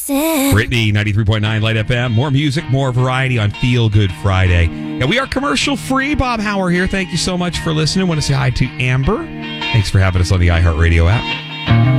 Brittany, 93.9 Light FM. More music, more variety on Feel Good Friday. And we are commercial free. Bob Hauer here. Thank you so much for listening. Want to say hi to Amber. Thanks for having us on the iHeartRadio app.